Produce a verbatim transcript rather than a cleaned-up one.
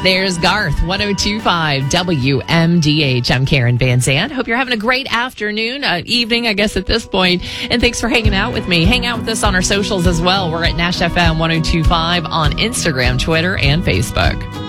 There's Garth, one oh two point five W M D H. I'm Karen Van Zandt. Hope you're having a great afternoon, uh, evening, I guess, at this point. And thanks for hanging out with me. Hang out with us on our socials as well. We're at Nash F M one oh two point five on Instagram, Twitter, and Facebook.